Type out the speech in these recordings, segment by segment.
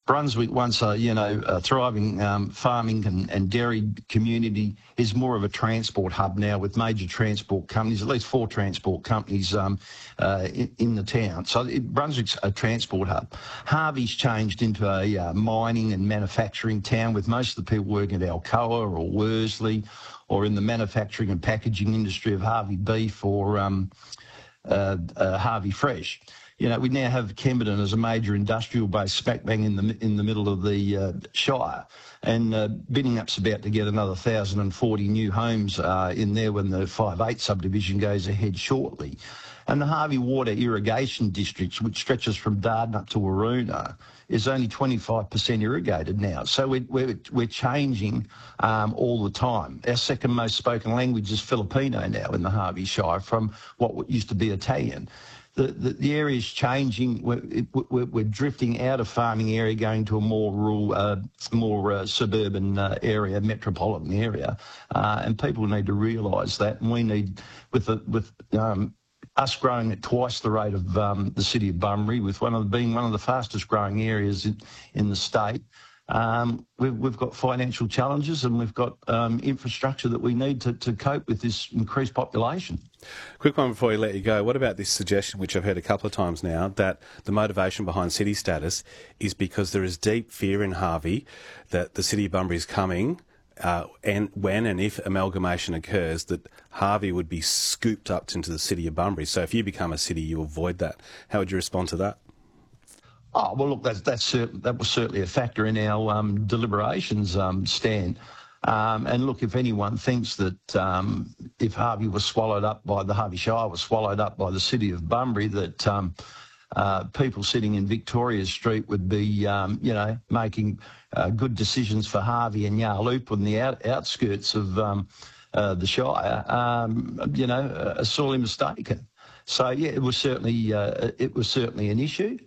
Brunswick, once a thriving farming and dairy community, is more of a transport hub now with major transport companies, at least 4 transport companies in the town. So Brunswick's a transport hub. Harvey's changed into a mining and manufacturing town with most of the people working at Alcoa or Worsley or in the manufacturing and packaging industry of Harvey Beef or Harvey Fresh. We now have Kemerton as a major industrial base smack bang in the middle of the Shire, and Biddingup's about to get another 1,040 new homes in there when the 5/8 subdivision goes ahead shortly. And the Harvey Water Irrigation District, which stretches from Darden up to Waroona, is only 25% irrigated now. So we're changing all the time. Our second most spoken language is Filipino now in the Harvey Shire from what used to be Italian. The area's changing. We're drifting out of farming area, going to a more rural, more suburban area, metropolitan area, and people need to realise that. And we need, with us growing at twice the rate of the city of Bunbury, with being one of the fastest growing areas in the state. We've got financial challenges and we've got infrastructure that we need to cope with this increased population. Quick one before we let you go. What about this suggestion, which I've heard a couple of times now, that the motivation behind city status is because there is deep fear in Harvey that the city of Bunbury is coming and when and if amalgamation occurs, that Harvey would be scooped up into the city of Bunbury. So if you become a city, you avoid that. How would you respond to that? Oh, well, look, that was certainly a factor in our deliberations, Stan. And look, if anyone thinks that if Harvey was swallowed up by the Harvey Shire was swallowed up by the city of Bunbury, that people sitting in Victoria Street would be, making good decisions for Harvey and Yarloop on the outskirts of the Shire, are sorely mistaken. So yeah, it was certainly an issue.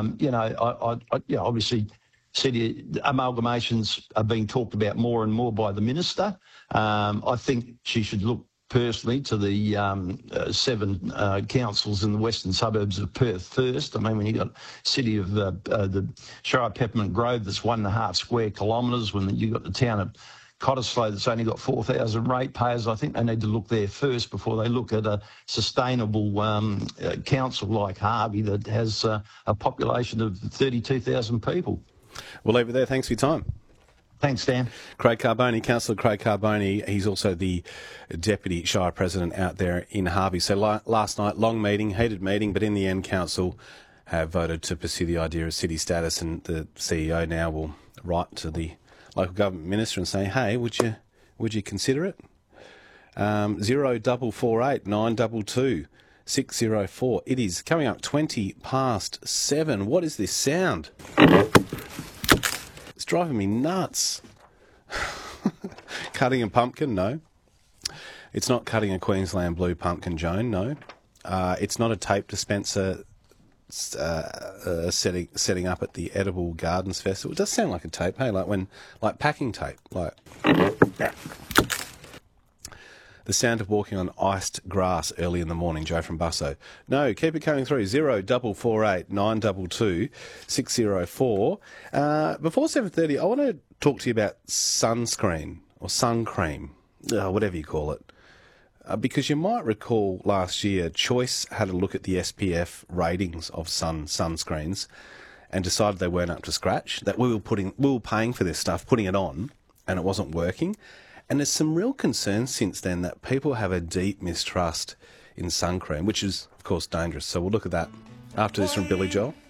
Obviously, city amalgamations are being talked about more and more by the minister. I think she should look personally to the 7 councils in the western suburbs of Perth first. I mean, when you got city of the Shire Peppermint Grove that's 1.5 square kilometres, when you got the town of Cottesloe that's only got 4,000 ratepayers, I think they need to look there first before they look at a sustainable council like Harvey that has a population of 32,000 people. We'll leave it there. Thanks for your time. Thanks, Dan. Craig Carbone, Councillor Craig Carbone. He's also the Deputy Shire President out there in Harvey. So last night, long meeting, heated meeting, but in the end, Council have voted to pursue the idea of city status, and the CEO now will write to the local government minister and say, hey, would you consider it? 0448 922 604. It is coming up 7:20. What is this sound? It's driving me nuts. Cutting a pumpkin? No. It's not cutting a Queensland blue pumpkin, Joan. No. It's not a tape dispenser setting up at the Edible Gardens Festival. It does sound like a tape, hey, like packing tape, like the sound of walking on iced grass early in the morning. Joe from Busso. No, keep it coming through. 0448 922 604. Before 7:30, I want to talk to you about sunscreen or sun cream, whatever you call it. Because you might recall last year, Choice had a look at the SPF ratings of sunscreens and decided they weren't up to scratch, that we were paying for this stuff, putting it on, and it wasn't working. And there's some real concern since then that people have a deep mistrust in sun cream, which is, of course, dangerous. So we'll look at that after this from Billy Joel.